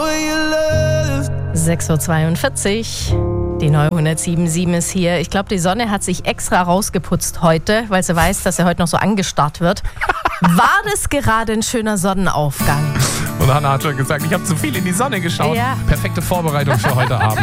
6.42 Uhr. Die neue 107.7 ist hier. Ich glaube, die Sonne hat sich extra rausgeputzt heute, weil sie weiß, dass er heute noch so angestarrt wird. War das gerade ein schöner Sonnenaufgang? Und Hannah hat schon gesagt, ich habe zu viel in die Sonne geschaut. Ja. Perfekte Vorbereitung für heute Abend.